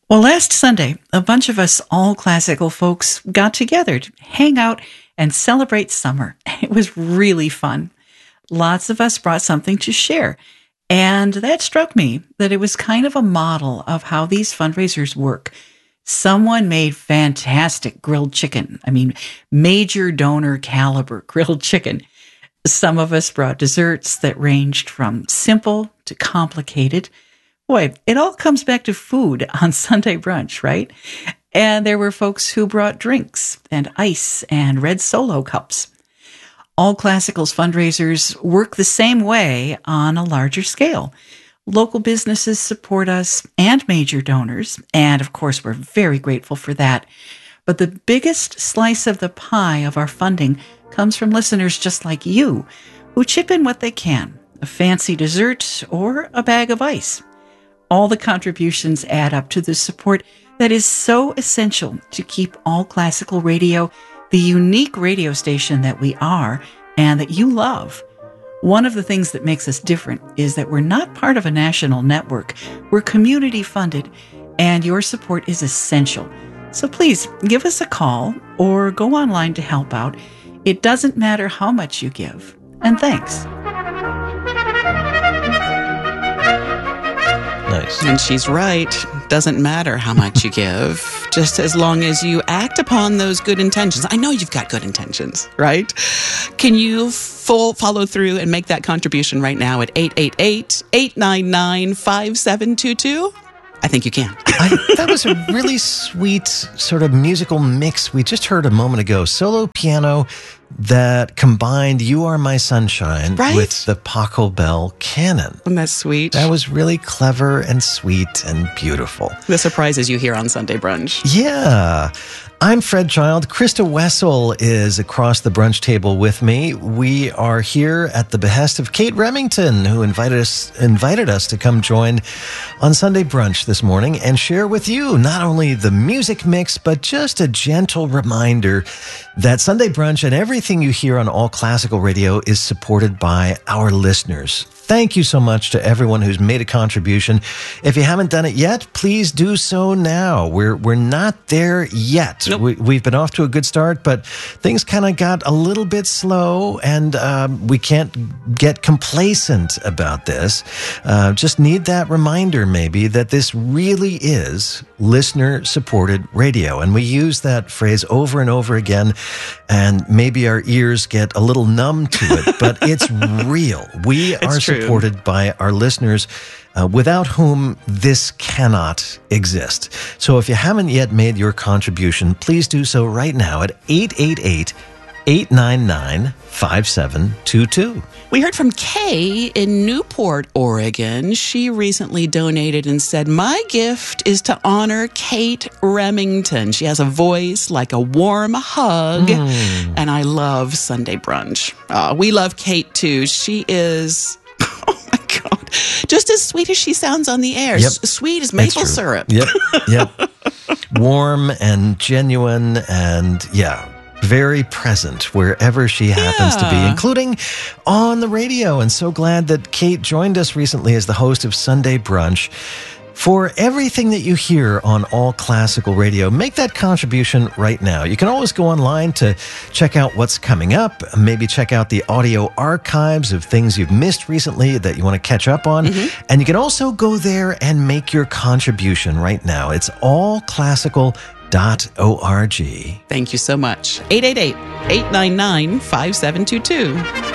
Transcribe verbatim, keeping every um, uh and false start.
Well, last Sunday, a bunch of us all classical folks got together to hang out and celebrate summer. It was really fun. Lots of us brought something to share. And that struck me that it was kind of a model of how these fundraisers work. Someone made fantastic grilled chicken. I mean, major donor caliber grilled chicken. Some of us brought desserts that ranged from simple to complicated. Boy, it all comes back to food on Sunday brunch, right? And there were folks who brought drinks and ice and red Solo cups. All Classical's fundraisers work the same way on a larger scale. Local businesses support us and major donors, and of course, we're very grateful for that. But the biggest slice of the pie of our funding comes from listeners just like you, who chip in what they can, a fancy dessert or a bag of ice. All the contributions add up to the support that is so essential to keep All Classical Radio the unique radio station that we are and that you love. One of the things that makes us different is that we're not part of a national network. We're community funded, and your support is essential. So please give us a call or go online to help out. It doesn't matter how much you give. And thanks. Nice. And she's right. Doesn't matter how much you give, just as long as you act upon those good intentions. I know you've got good intentions, right? Can you full follow through and make that contribution right now at eight eight eight, eight nine nine, five seven two two? I think you can. I, that was a really sweet sort of musical mix we just heard a moment ago. Solo piano that combined You Are My Sunshine Right? with the Paco Bell canon. Isn't that sweet? That was really clever and sweet and beautiful. The surprises you hear on Sunday brunch. Yeah. I'm Fred Child. Krista Wessel is across the brunch table with me. We are here at the behest of Kate Remington, who invited us invited us to come join on Sunday brunch this morning and share with you not only the music mix, but just a gentle reminder that Sunday brunch and everything you hear on All Classical Radio is supported by our listeners. Thank you so much to everyone who's made a contribution. If you haven't done it yet, please do so now. We're we're not there yet. Nope. We, we've been off to a good start, but things kind of got a little bit slow, and um, we can't get complacent about this. Uh, just need that reminder, maybe, that this really is listener-supported radio, and we use that phrase over and over again, and maybe our ears get a little numb to it, but it's real. We It's are true. supported by our listeners, uh, without whom this cannot exist. So if you haven't yet made your contribution, please do so right now at eight eight eight, eight nine nine, five seven two two. We heard from Kay in Newport, Oregon. She recently donated and said, my gift is to honor Kate Remington. She has a voice like a warm hug, Mm. and I love Sunday brunch. Uh, we love Kate, too. She is, oh my God, just as sweet as she sounds on the air. Yep. S- sweet as That's maple true. syrup. Yep, yep. Warm and genuine and, yeah, very present wherever she happens to be, Yeah. including on the radio. And so glad that Kate joined us recently as the host of Sunday Brunch. For everything that you hear on All Classical Radio, make that contribution right now. You can always go online to check out what's coming up, maybe check out the audio archives of things you've missed recently that you want to catch up on. Mm-hmm. And you can also go there and make your contribution right now. It's all classical dot org. Thank you so much. eight eight eight, eight nine nine, five seven two two.